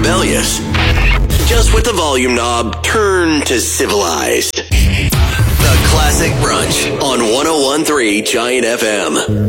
rebellious. Just with the volume knob turned to civilized. The Classic Brunch on 101.3 Giant FM.